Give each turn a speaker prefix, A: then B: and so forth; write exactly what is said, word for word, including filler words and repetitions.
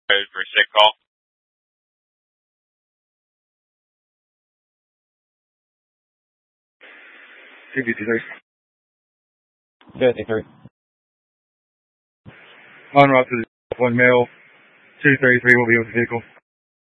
A: For a sick call.
B: two fifty-three.
C: fifty-three.
B: En route to the one male. two thirty-three will be with the vehicle.